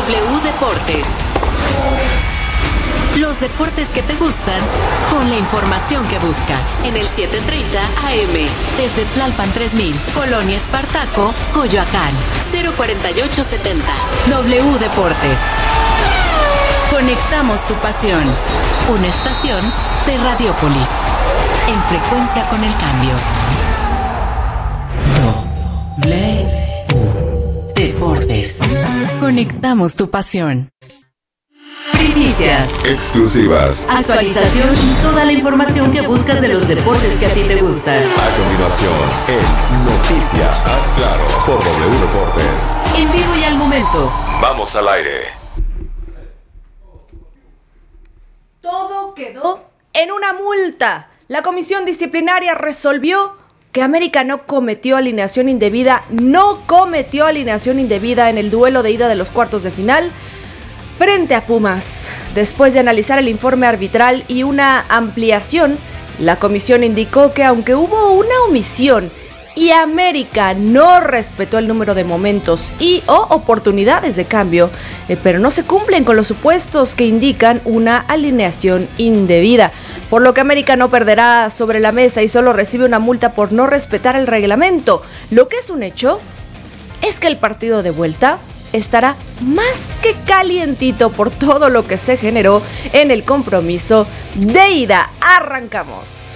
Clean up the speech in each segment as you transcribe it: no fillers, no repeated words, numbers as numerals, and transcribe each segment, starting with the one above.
W Deportes. Los deportes que te gustan, con la información que buscas. En el 730 AM, desde Tlalpan 3000, Colonia Espartaco, Coyoacán, 04870. W Deportes. Conectamos tu pasión. Una estación de Radiopolis. En frecuencia con el cambio. W Deportes. Conectamos tu pasión. Primicias, exclusivas, actualización y toda la información que buscas de los deportes que a ti te gustan. A continuación, en Noticias Haz Claro por W Deportes. En vivo y al momento. Vamos al aire. Todo quedó en una multa. La comisión disciplinaria resolvió que América no cometió alineación indebida en el duelo de ida de los cuartos de final frente a Pumas. Después de analizar el informe arbitral y una ampliación, la comisión indicó que aunque hubo una omisión y América no respetó el número de momentos y o oportunidades de cambio, pero no se cumplen con los supuestos que indican una alineación indebida, por lo que América no perderá sobre la mesa y solo recibe una multa por no respetar el reglamento. Lo que es un hecho es que el partido de vuelta estará más que calientito por todo lo que se generó en el compromiso de ida. Arrancamos.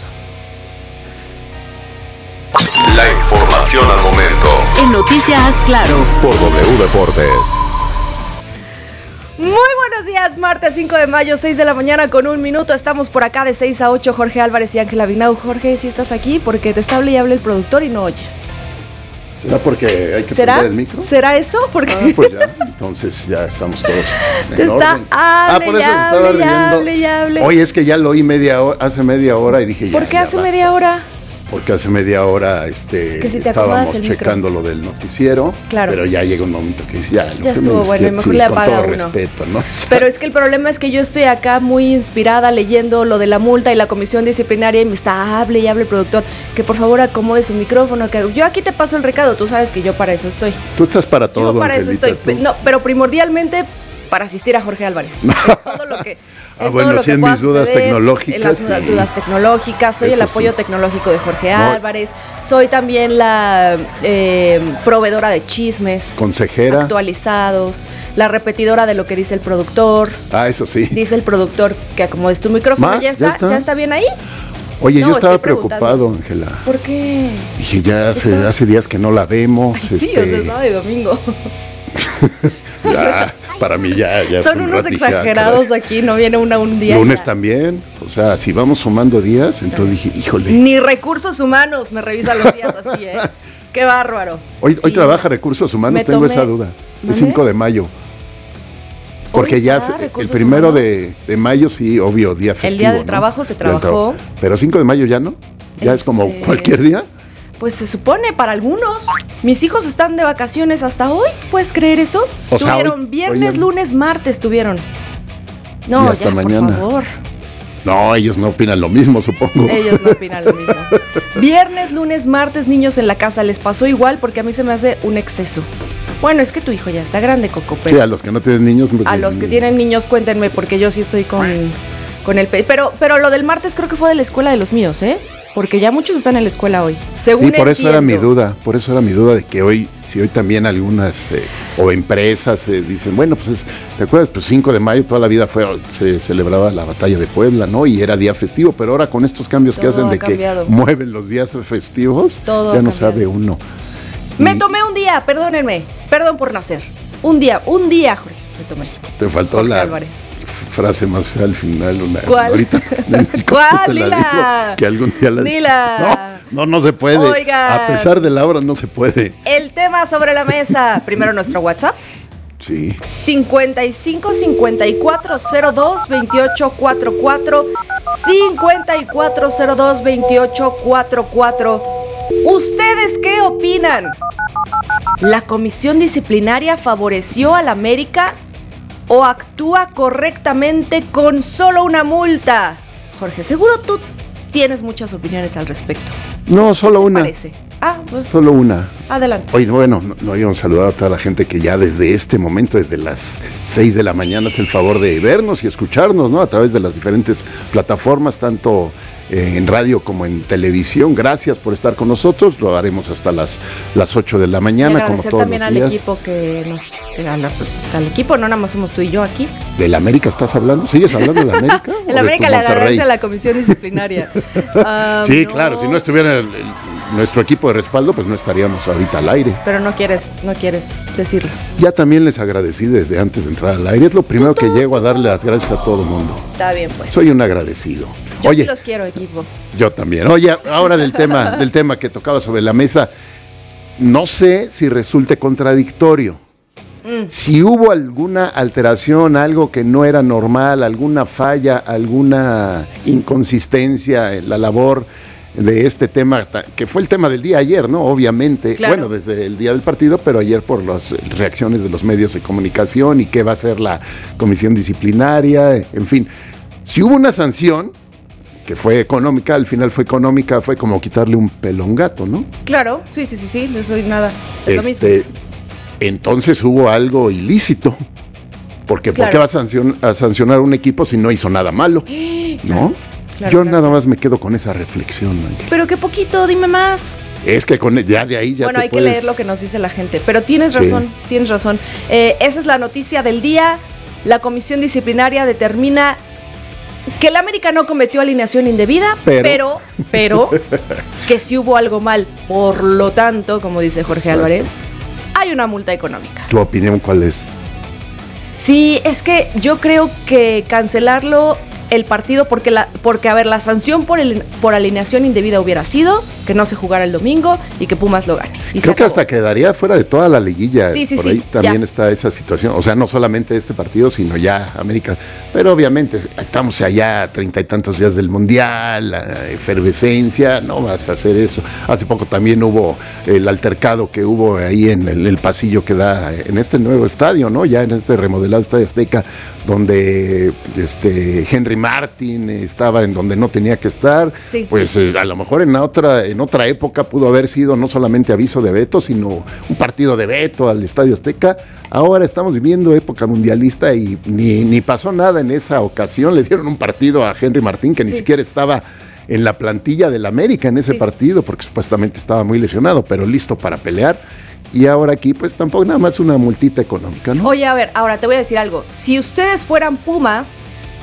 La información al momento. En Noticias Haz Claro Por W Deportes. Muy buenos días, martes 5 de mayo, 6 de la mañana con 1 minuto. Estamos por acá de 6 a 8, Jorge Álvarez y Ángela Vignau. Jorge, si estás aquí, porque te está hable y hable el productor y no oyes. ¿Será porque hay que prender el micro? ¿Será eso? Porque pues ya, entonces ya estamos todos te en está orden. hable, por eso estaba riendo. Oye, es que ya lo oí hace media hora y dije ya. ¿Por qué ya hace basta. media hora? Porque hace media hora que si te estábamos el checando micro. lo del noticiero, claro. Pero ya llega un momento que dice ya estuvo bueno y mejor le apaga con todo uno. respeto, ¿no? Pero es que el problema es que yo estoy acá muy inspirada leyendo lo de la multa y la comisión disciplinaria y me está hable y hable el productor que por favor acomode su micrófono. Que yo aquí te paso el recado, tú sabes que yo para eso estoy. Tú estás para todo, Yo para Angelita, eso estoy. tú. No, pero primordialmente para asistir a Jorge Álvarez. Todo lo que bueno, sí, en mis dudas tecnológicas. En las dudas tecnológicas, soy el apoyo tecnológico de Jorge Álvarez, soy también la proveedora de chismes. Consejera. Actualizados, la repetidora de lo que dice el productor. Ah, eso sí. Dice el productor que acomodes tu micrófono. ¿Más? ¿Ya está bien ahí? Oye, No, yo estaba estoy preguntando. preocupado, Ángela. ¿Por qué? Dije, ya hace días que no la vemos. Sí, o sea, sábado y domingo. Ya, para mí ya Son unos exagerados aquí, no viene un día. Lunes también, o sea, si vamos sumando días, entonces dije, híjole. Ni recursos humanos me revisan los días así, ¿eh? Qué bárbaro. Hoy trabaja Recursos Humanos, tengo esa duda. ¿Mande? Es 5 de mayo. Porque ya el 1 de mayo, sí, obvio, día festivo. El día del ¿no? trabajo se trabajó. Pero 5 de mayo ya no. Ya es como cualquier día. Pues se supone para algunos. Mis hijos están de vacaciones hasta hoy. ¿Puedes creer eso? O sea, tuvieron viernes, hoy, lunes, martes tuvieron. Y No, hasta ya, mañana. por favor. No, ellos no opinan lo mismo, supongo. Ellos no opinan lo mismo. Viernes, lunes, martes, niños en la casa. Les pasó igual porque a mí se me hace un exceso. Bueno, es que tu hijo ya está grande, Coco. Pero Sí, a los que no tienen niños. a los que tienen niños, cuéntenme, porque yo sí estoy con el... Pero lo del martes creo que fue de la escuela de los míos, ¿eh? Porque ya muchos están en la escuela hoy. Según Sí, por eso era mi entiendo. duda, de que hoy también algunas o empresas dicen, bueno, pues ¿te acuerdas? Pues 5 de mayo toda la vida se celebraba la batalla de Puebla, ¿no? Y era día festivo, pero ahora con estos cambios que Todo hacen ha de cambiado. que mueven los días festivos, Todo ya ha no cambiado. sabe uno. Me tomé un día, perdónenme. Perdón por nacer. Un día, Jorge, me tomé. Te faltó Jorge la Álvarez. frase más fea al final. ¿Cuál? Ahorita en el corte ¿Cuál? te la Dila. digo, que algún día la Dila. No se puede. Oigan. A pesar de la hora no se puede. El tema sobre la mesa. Primero nuestro WhatsApp. Sí. 55 54 02 28 44 54 02 28 44. ¿Ustedes qué opinan? ¿La comisión disciplinaria favoreció al América o actúa correctamente con solo una multa? Jorge, seguro tú tienes muchas opiniones al respecto. No, solo ¿Qué te una. parece? Pues Solo una. adelante. Oye, bueno, no habíamos saludado a toda la gente que ya desde este momento, desde las 6 de la mañana, hace el favor de vernos y escucharnos, ¿no? A través de las diferentes plataformas, tanto en radio como en televisión. Gracias por estar con nosotros. Lo haremos hasta las 8 de la mañana, como todos también los al días. Equipo que nos... al equipo, no nada más somos tú y yo aquí. ¿Del América estás hablando? ¿Sigues hablando del América? ¿O El de América tu le Monterrey? agradece a la comisión disciplinaria. Sí, claro, si no estuviera nuestro equipo de respaldo, pues no estaríamos ahorita al aire. Pero no quieres decirlos. Ya también les agradecí desde antes de entrar al aire. Es lo primero que llego a darle las gracias a todo el mundo. Está bien, pues. Soy un agradecido. Yo Oye, sí los quiero, equipo. yo también. Oye, ahora del tema que tocaba sobre la mesa, no sé si resulte contradictorio. Si hubo alguna alteración, algo que no era normal, alguna falla, alguna inconsistencia en la labor de este tema, que fue el tema del día ayer, ¿no? Obviamente, Claro. bueno, desde el día del partido, pero ayer por las reacciones de los medios de comunicación y qué va a hacer la comisión disciplinaria, en fin. Si hubo una sanción, que fue económica, al final fue económica, fue como quitarle un pelo a un gato, ¿no? Claro, sí, no soy nada. Es lo mismo. Entonces hubo algo ilícito. Porque ¿por qué Claro. va a sancionar a un equipo si no hizo nada malo? ¿No? Claro, Yo claro. nada más me quedo con esa reflexión, Ángel. Pero qué poquito, dime más. Es que ya de ahí ya Bueno, te hay puedes... que leer lo que nos dice la gente. Pero tienes Sí. razón, tienes razón. Esa es la noticia del día. La comisión disciplinaria determina que el América no cometió alineación indebida, pero que sí hubo algo mal. Por lo tanto, como dice Jorge Exacto. Álvarez, hay una multa económica. ¿Tu opinión cuál es? Sí, es que yo creo que cancelarlo el partido, porque a ver, la sanción por alineación indebida hubiera sido que no se jugara el domingo y que Pumas lo gane. Y Creo se que acabó. hasta quedaría fuera de toda la liguilla. Sí, Por sí, ahí también ya. está esa situación. O sea, no solamente este partido, sino ya América. Pero obviamente estamos allá a 30 y tantos días del Mundial, la efervescencia, no vas a hacer eso. Hace poco también hubo el altercado que hubo ahí en el pasillo que da en este nuevo estadio, ¿no? Ya en este remodelado Estadio Azteca, donde Henry Martin estaba en donde no tenía que estar. Sí. Pues a lo mejor en otra época pudo haber sido no solamente aviso de veto, sino un partido de veto al Estadio Azteca. Ahora estamos viviendo época mundialista y ni pasó nada en esa ocasión. Le dieron un partido a Henry Martín que ni Sí. siquiera estaba en la plantilla del América en ese Sí. partido, porque supuestamente estaba muy lesionado, pero listo para pelear. Y ahora aquí, pues tampoco, nada más una multita económica, ¿no? Oye, a ver, ahora te voy a decir algo. Si ustedes fueran Pumas,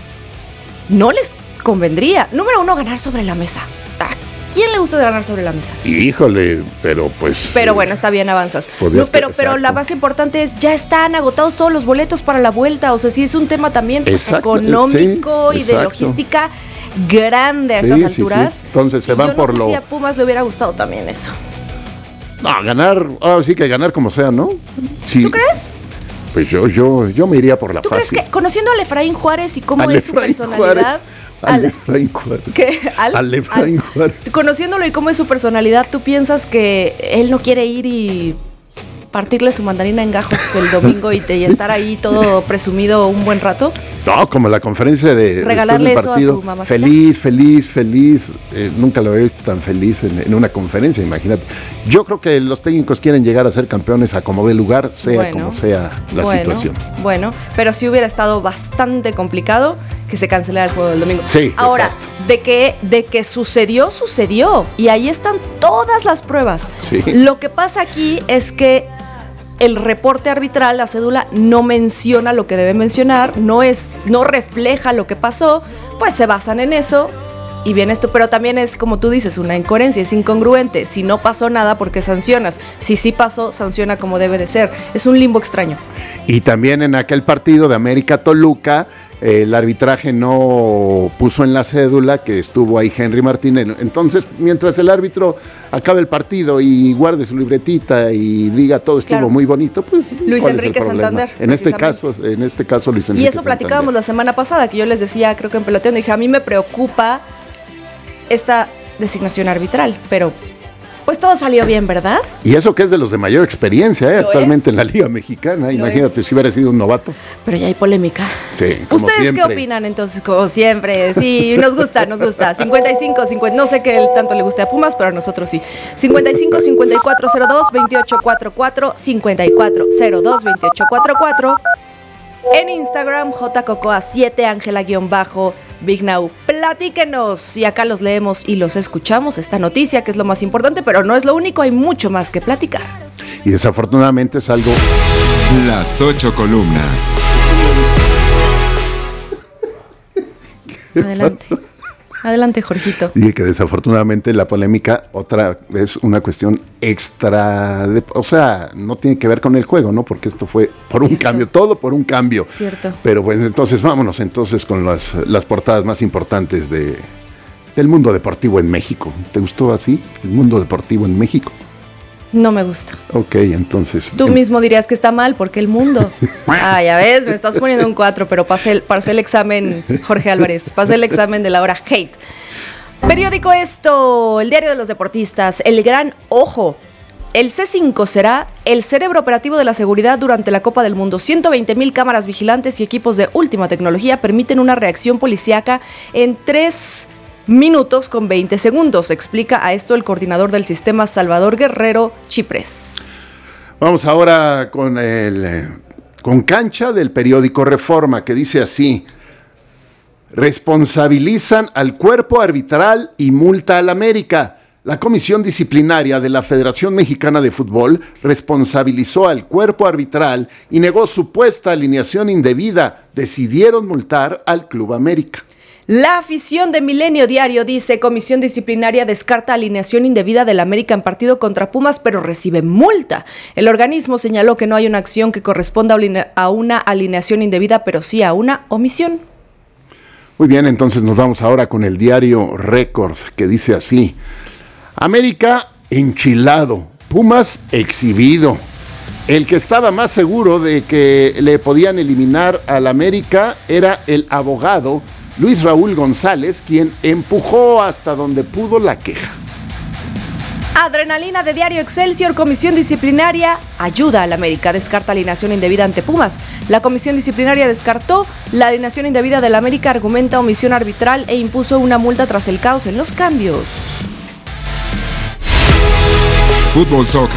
no les convendría, número uno, ganar sobre la mesa. ¿A quién le gusta ganar sobre la mesa? Híjole, pero pues... Pero bueno, está bien, avanzas. podrías Pero exacto. la más importante es, ya están agotados todos los boletos para la vuelta. O sea, sí es un tema también Exacto, económico sí, y de exacto. logística grande a Sí, estas sí, alturas. sí. Entonces se Y van yo por no sé lo... si a Pumas le hubiera gustado también eso. No, ganar, sí que ganar como sea, ¿no? Sí, ¿Tú crees? pues yo me iría por la ¿Tú fácil. crees que, conociendo al Efraín Juárez y cómo Al es su Efraín personalidad... Al Efraín Juárez. ¿Qué? Al Efraín Juárez. Conociéndolo y cómo es su personalidad, ¿tú piensas que él no quiere ir y partirle su mandarina en gajos el domingo y estar ahí todo presumido un buen rato? No, como la conferencia de Regalarle después del eso a partido. su mamacita. Feliz. Nunca lo había visto tan feliz en una conferencia, imagínate. Yo creo que los técnicos quieren llegar a ser campeones a como dé lugar, sea Bueno, como sea la situación. Bueno, pero sí hubiera estado bastante complicado que se cancelara el juego del domingo. Sí, ahora, exacto. de que sucedió. Y ahí están todas las pruebas. Sí. Lo que pasa aquí es que el reporte arbitral, la cédula, no menciona lo que debe mencionar, no refleja lo que pasó, pues se basan en eso y viene esto, pero también es, como tú dices, una incoherencia, es incongruente. Si no pasó nada, ¿por qué sancionas? Si sí pasó, sanciona como debe de ser. Es un limbo extraño. Y también en aquel partido de América Toluca, el arbitraje no puso en la cédula que estuvo ahí Henry Martín. Entonces, mientras el árbitro acabe el partido y guarde su libretita y diga todo estuvo Claro. muy bonito, pues Luis ¿cuál es el Enrique problema? Santander, En este precisamente. caso, Luis Enrique Y eso platicábamos Santander. la semana pasada, que yo les decía, creo que en Peloteando, dije, a mí me preocupa esta designación arbitral, pero Pues todo salió bien, ¿verdad? Y eso que es de los de mayor experiencia, actualmente en la Liga Mexicana. Imagínate si hubiera sido un novato. Pero ya hay polémica. Sí, como ¿Ustedes siempre. qué opinan entonces? Como siempre. Sí, nos gusta. 55, 50. No sé qué tanto le guste a Pumas, pero a nosotros sí. 55 5402 2844 5402 2844. En Instagram, jcocoa7, Ángela-Big Now. Platíquenos. Y acá los leemos y los escuchamos. Esta noticia, que es lo más importante, pero no es lo único. Hay mucho más que platicar. Y desafortunadamente es algo... Las 8 columnas. Adelante, Jorgito. Y que desafortunadamente la polémica otra vez una cuestión extra, o sea, no tiene que ver con el juego, ¿no? Porque esto fue por un cambio, todo por un cambio. Cierto. Pero pues entonces vámonos entonces con las portadas más importantes del mundo deportivo en México. ¿Te gustó así? El mundo deportivo en México. No me gusta. Ok, entonces... Tú mismo dirías que está mal, porque el mundo... Ya ves, me estás poniendo un 4, pero pasé el examen, Jorge Álvarez, pasé el examen de la hora hate. Periódico Esto, el diario de los deportistas, el gran ojo. El C5 será el cerebro operativo de la seguridad durante la Copa del Mundo. 120,000 cámaras vigilantes y equipos de última tecnología permiten una reacción policíaca en 3 minutos con 20 segundos, explica a esto el coordinador del sistema, Salvador Guerrero Chiprés. Vamos ahora con cancha del periódico Reforma, que dice así: responsabilizan al cuerpo arbitral y multa al América. La Comisión Disciplinaria de la Federación Mexicana de Fútbol responsabilizó al cuerpo arbitral y negó supuesta alineación indebida. Decidieron multar al Club América. La afición de Milenio Diario dice: Comisión Disciplinaria descarta alineación indebida del América en partido contra Pumas, pero recibe multa. El organismo señaló que no hay una acción que corresponda a una alineación indebida, pero sí a una omisión. Muy bien, entonces nos vamos ahora con el diario Récord, que dice así: América enchilado, Pumas exhibido. El que estaba más seguro de que le podían eliminar al América era el abogado Luis Raúl González, quien empujó hasta donde pudo la queja. Adrenalina de diario Excelsior, Comisión Disciplinaria ayuda al América, descarta alineación indebida ante Pumas. La Comisión Disciplinaria descartó la alineación indebida del América, argumenta omisión arbitral e impuso una multa tras el caos en los cambios. Fútbol Soccer.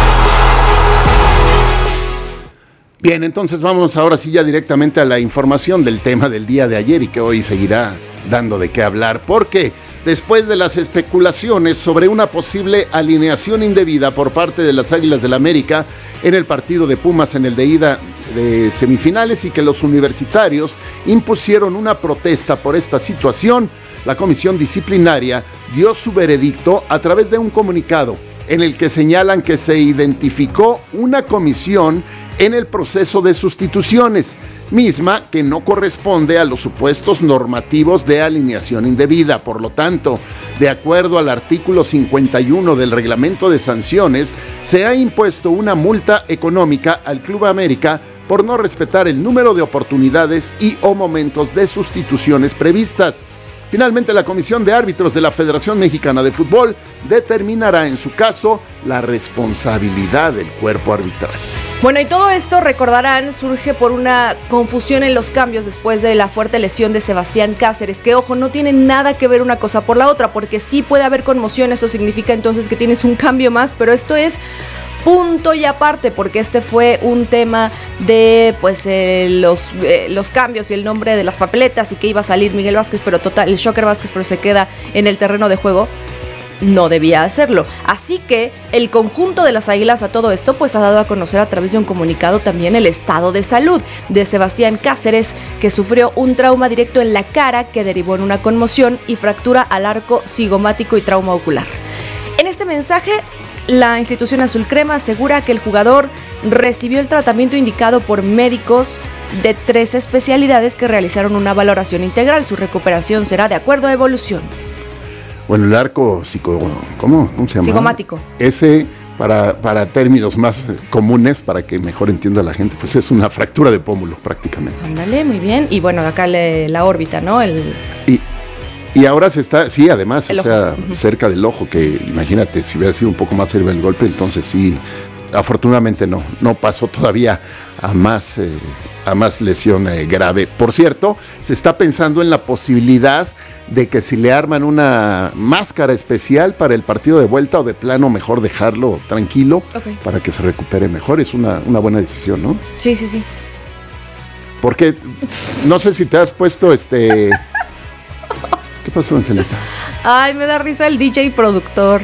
Bien, entonces vamos ahora sí ya directamente a la información del tema del día de ayer y que hoy seguirá dando de qué hablar, porque después de las especulaciones sobre una posible alineación indebida por parte de las Águilas del América en el partido de Pumas en el de ida de semifinales y que los universitarios impusieron una protesta por esta situación, la Comisión Disciplinaria dio su veredicto a través de un comunicado en el que señalan que se identificó una comisión en el proceso de sustituciones, misma que no corresponde a los supuestos normativos de alineación indebida. Por lo tanto, de acuerdo al artículo 51 del reglamento de sanciones, se ha impuesto una multa económica al Club América por no respetar el número de oportunidades y o momentos de sustituciones previstas. Finalmente, la Comisión de Árbitros de la Federación Mexicana de Fútbol determinará en su caso la responsabilidad del cuerpo arbitral. Bueno, y todo esto, recordarán, surge por una confusión en los cambios después de la fuerte lesión de Sebastián Cáceres, que, ojo, no tiene nada que ver una cosa por la otra, porque sí puede haber conmoción, eso significa entonces que tienes un cambio más, pero esto es punto y aparte, porque este fue un tema de los cambios y el nombre de las papeletas y que iba a salir Miguel Vázquez, pero total, el Shocker Vázquez, pero se queda en el terreno de juego. No debía hacerlo. Así que el conjunto de las Águilas a todo esto pues ha dado a conocer a través de un comunicado también el estado de salud de Sebastián Cáceres, que sufrió un trauma directo en la cara que derivó en una conmoción y fractura al arco cigomático y trauma ocular. En este mensaje, la institución azul crema asegura que el jugador recibió el tratamiento indicado por médicos de 3 especialidades que realizaron una valoración integral. Su recuperación será de acuerdo a evolución. Bueno, el arco ¿cómo se llama? Cigomático. Ese, para términos más comunes, para que mejor entienda la gente, pues es una fractura de pómulo prácticamente. Ándale, muy bien. Y bueno, acá la órbita, ¿no? Y ahora se está, sí, además, El o sea, cerca del ojo, que imagínate, si hubiera sido un poco más cerca el golpe, entonces sí, afortunadamente no pasó todavía a más lesión grave. Por cierto, se está pensando en la posibilidad de que si le arman una máscara especial para el partido de vuelta o de plano mejor dejarlo tranquilo para que se recupere mejor. Es una buena decisión, ¿no? Sí. Porque no sé si te has puesto ¿Qué pasó, Angelita? Ay, me da risa el DJ productor.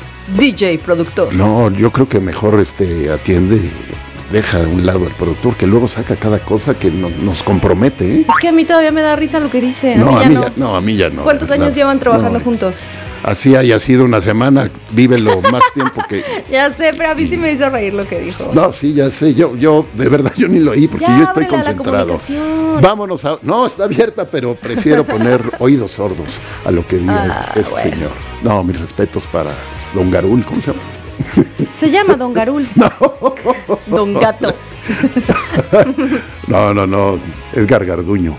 No, yo creo que mejor atiende, deja a un lado al productor, que luego saca cada cosa que nos compromete, ¿eh? Es que a mí todavía me da risa lo que dice. A mí ya no. ¿Cuántos años llevan trabajando juntos? Así haya sido una semana, vívelo más tiempo que... Ya sé, pero a mí sí me hizo reír lo que dijo. No, sí, ya sé, yo de verdad yo ni lo oí porque ya, yo estoy concentrado. Vámonos No, está abierta, pero prefiero poner oídos sordos a lo que diga ese señor. No, mis respetos para Don Garul, ¿cómo se llama? Se llama Don Garul. No. Don Gato. No, Edgar Garduño.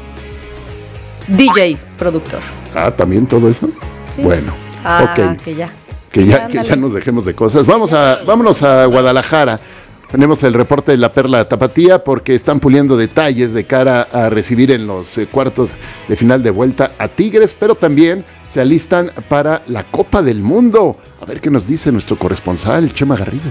DJ productor. ¿También todo eso? Sí. Bueno, ok. Que ya nos dejemos de cosas. Vámonos a Guadalajara. Tenemos el reporte de la Perla Tapatía porque están puliendo detalles de cara a recibir en los cuartos de final de vuelta a Tigres, pero también se alistan para la Copa del Mundo. A ver qué nos dice nuestro corresponsal, Chema Garrido.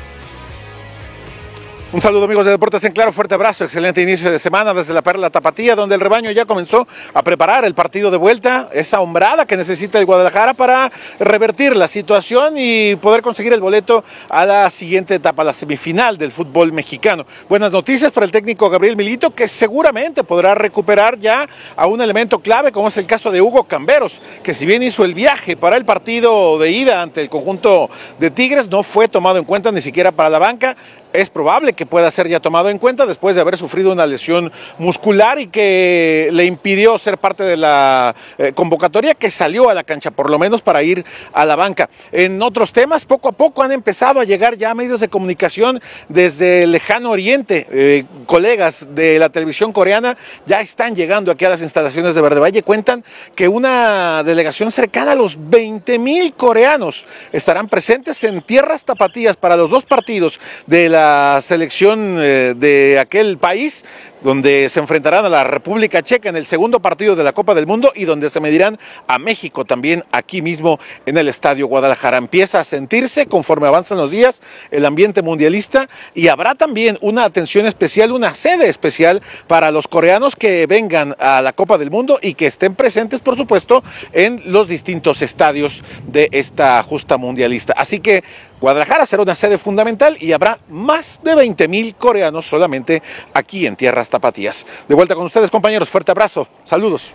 Un saludo, amigos de Deportes en Claro, fuerte abrazo, excelente inicio de semana desde la Perla Tapatía, donde el rebaño ya comenzó a preparar el partido de vuelta, esa hombrada que necesita el Guadalajara para revertir la situación y poder conseguir el boleto a la siguiente etapa, la semifinal del fútbol mexicano. Buenas noticias para el técnico Gabriel Milito, que seguramente podrá recuperar ya a un elemento clave, como es el caso de Hugo Camberos, que si bien hizo el viaje para el partido de ida ante el conjunto de Tigres, no fue tomado en cuenta ni siquiera para la banca. Es probable que pueda ser ya tomado en cuenta después de haber sufrido una lesión muscular y que le impidió ser parte de la convocatoria, que salió a la cancha por lo menos para ir a la banca. En otros temas, poco a poco han empezado a llegar ya medios de comunicación desde el lejano oriente. Colegas de la televisión coreana ya están llegando aquí a las instalaciones de Verde Valle. Cuentan que una delegación cercana a los 20,000 coreanos estarán presentes en tierras tapatías para los dos partidos de la selección de aquel país, donde se enfrentarán a la República Checa en el segundo partido de la Copa del Mundo y donde se medirán a México también aquí mismo en el Estadio Guadalajara. Empieza a sentirse conforme avanzan los días el ambiente mundialista y habrá también una atención especial, una sede especial para los coreanos que vengan a la Copa del Mundo y que estén presentes, por supuesto, en los distintos estadios de esta justa mundialista. Así que Guadalajara será una sede fundamental y habrá más de 20,000 coreanos solamente aquí en tierras tapatías. De vuelta con ustedes, compañeros, fuerte abrazo, saludos.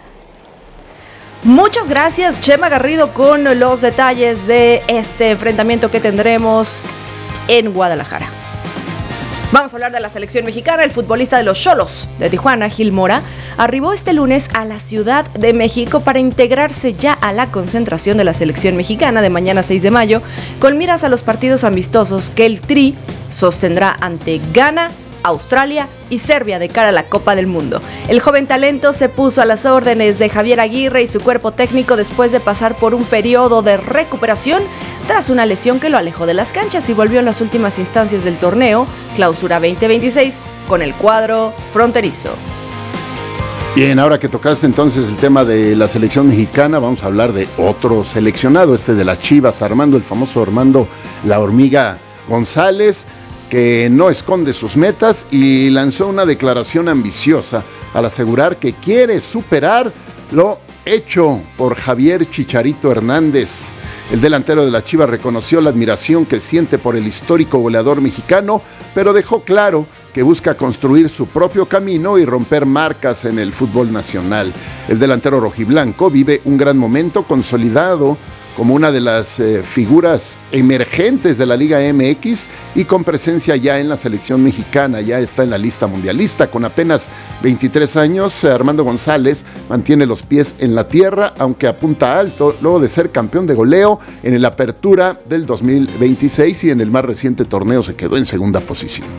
Muchas gracias, Chema Garrido, con los detalles de este enfrentamiento que tendremos en Guadalajara. Vamos a hablar de la selección mexicana. El futbolista de los Xolos de Tijuana, Gil Mora, arribó este lunes a la Ciudad de México para integrarse ya a la concentración de la selección mexicana de mañana 6 de mayo, con miras a los partidos amistosos que el Tri sostendrá ante Ghana, Australia y Serbia de cara a la Copa del Mundo. El joven talento se puso a las órdenes de Javier Aguirre y su cuerpo técnico después de pasar por un periodo de recuperación tras una lesión que lo alejó de las canchas y volvió en las últimas instancias del torneo Clausura 2026 con el cuadro fronterizo. Bien, ahora que tocaste entonces el tema de la selección mexicana, vamos a hablar de otro seleccionado, de las Chivas, el famoso Armando La Hormiga González, que no esconde sus metas y lanzó una declaración ambiciosa al asegurar que quiere superar lo hecho por Javier Chicharito Hernández. El delantero de las Chivas reconoció la admiración que siente por el histórico goleador mexicano, pero dejó claro que busca construir su propio camino y romper marcas en el fútbol nacional. El delantero rojiblanco vive un gran momento, consolidado como una de las figuras emergentes de la Liga MX y con presencia ya en la selección mexicana, ya está en la lista mundialista. Con apenas 23 años, Armando González mantiene los pies en la tierra, aunque apunta alto, luego de ser campeón de goleo en el Apertura del 2026 y en el más reciente torneo se quedó en segunda posición.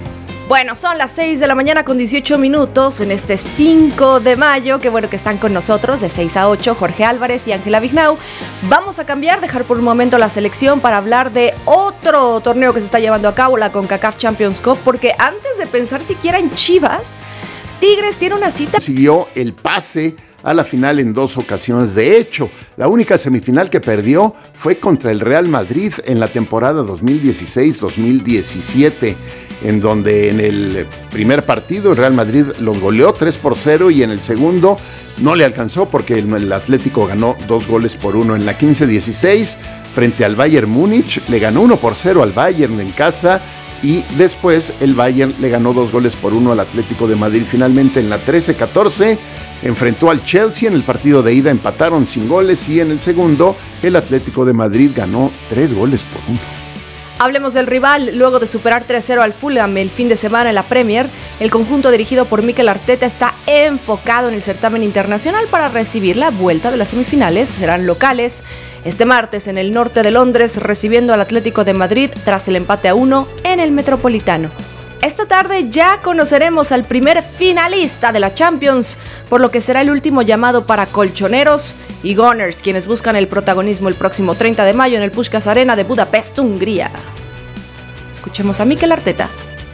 Bueno, son las 6 de la mañana con 18 minutos en este 5 de mayo. Qué bueno que están con nosotros de 6 a 8, Jorge Álvarez y Ángela Vignau. Vamos a dejar por un momento la selección para hablar de otro torneo que se está llevando a cabo, la CONCACAF Champions Cup, porque antes de pensar siquiera en Chivas, Tigres tiene una cita. Consiguió el pase a la final en 2 ocasiones. De hecho, la única semifinal que perdió fue contra el Real Madrid en la temporada 2016-2017. En donde en el primer partido el Real Madrid los goleó 3-0 y en el segundo no le alcanzó porque el Atlético ganó 2-1. En la 15-16 frente al Bayern Múnich le ganó 1-0 al Bayern en casa y después el Bayern le ganó 2-1 al Atlético de Madrid. Finalmente en la 13-14 enfrentó al Chelsea, en el partido de ida empataron sin goles y en el segundo el Atlético de Madrid ganó 3-1. Hablemos del rival. Luego de superar 3-0 al Fulham el fin de semana en la Premier, el conjunto dirigido por Mikel Arteta está enfocado en el certamen internacional para recibir la vuelta de las semifinales. Serán locales este martes en el norte de Londres, recibiendo al Atlético de Madrid tras el empate a 1 en el Metropolitano. Esta tarde ya conoceremos al primer finalista de la Champions, por lo que será el último llamado para colchoneros y Gunners, quienes buscan el protagonismo el próximo 30 de mayo en el Puskás Arena de Budapest, Hungría. Escuchemos a Mikel Arteta.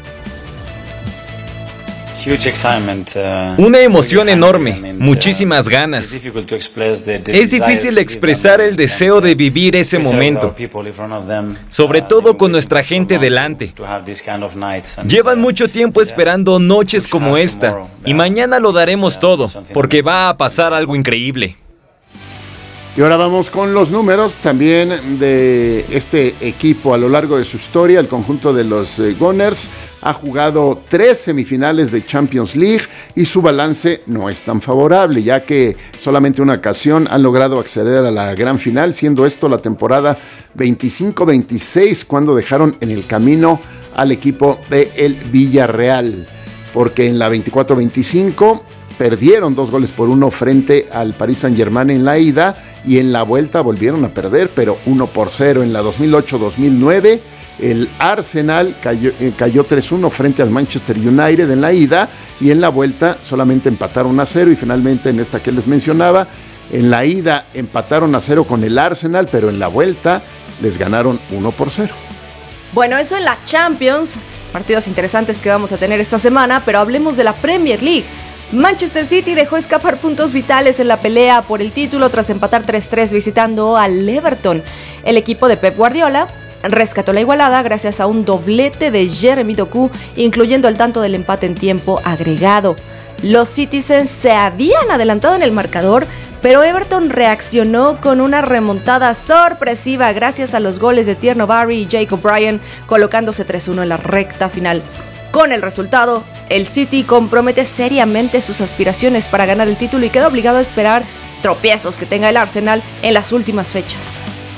Una emoción enorme, muchísimas ganas. Es difícil expresar el deseo de vivir ese momento, sobre todo con nuestra gente delante. Llevan mucho tiempo esperando noches como esta, y mañana lo daremos todo, porque va a pasar algo increíble. Y ahora vamos con los números también de este equipo a lo largo de su historia. El conjunto de los Gunners ha jugado 3 semifinales de Champions League y su balance no es tan favorable, ya que solamente una ocasión han logrado acceder a la gran final, siendo esto la temporada 25-26, cuando dejaron en el camino al equipo de el Villarreal, porque en la 24-25 perdieron 2-1 frente al Paris Saint-Germain en la ida y en la vuelta volvieron a perder, pero 1-0. En la 2008-2009 el Arsenal cayó 3-1 frente al Manchester United en la ida y en la vuelta solamente empataron 0 y finalmente en esta que les mencionaba, en la ida empataron 0 con el Arsenal, pero en la vuelta les ganaron 1-0. Bueno, eso en la Champions, partidos interesantes que vamos a tener esta semana, pero hablemos de la Premier League. Manchester City dejó escapar puntos vitales en la pelea por el título tras empatar 3-3 visitando al Everton. El equipo de Pep Guardiola rescató la igualada gracias a un doblete de Jeremy Doku, incluyendo el tanto del empate en tiempo agregado. Los Citizens se habían adelantado en el marcador, pero Everton reaccionó con una remontada sorpresiva gracias a los goles de Tierno Barry y Jake O'Brien, colocándose 3-1 en la recta final. Con el resultado, el City compromete seriamente sus aspiraciones para ganar el título y queda obligado a esperar tropiezos que tenga el Arsenal en las últimas fechas.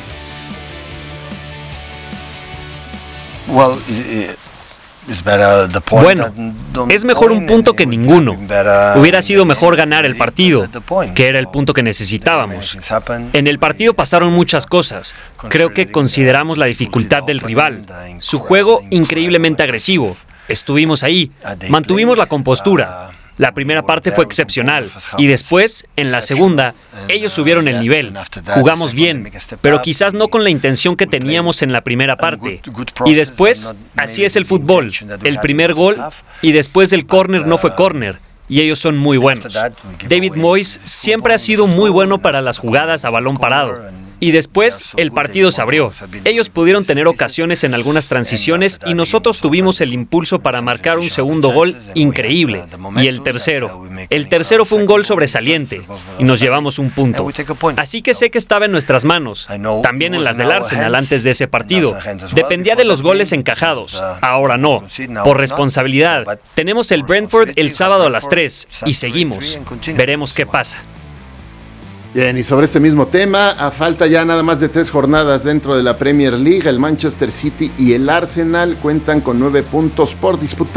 Bueno, es mejor un punto que ninguno. Hubiera sido mejor ganar el partido, que era el punto que necesitábamos. En el partido pasaron muchas cosas. Creo que consideramos la dificultad del rival. Su juego increíblemente agresivo. Estuvimos ahí, mantuvimos la compostura. La primera parte fue excepcional y después, en la segunda, ellos subieron el nivel. Jugamos bien, pero quizás no con la intención que teníamos en la primera parte. Y después, así es el fútbol. El primer gol y después el córner no fue córner. Y ellos son muy buenos. David Moyes siempre ha sido muy bueno para las jugadas a balón parado. Y después el partido se abrió. Ellos pudieron tener ocasiones en algunas transiciones y nosotros tuvimos el impulso para marcar un segundo gol increíble. Y el tercero. El tercero fue un gol sobresaliente y nos llevamos un punto. Así que sé que estaba en nuestras manos. También en las del Arsenal antes de ese partido. Dependía de los goles encajados. Ahora no. Por responsabilidad. Tenemos el Brentford el sábado a las 3 y seguimos. Veremos qué pasa. Bien, y sobre este mismo tema, a falta ya nada más de 3 jornadas dentro de la Premier League, el Manchester City y el Arsenal cuentan con 9 puntos por disputar.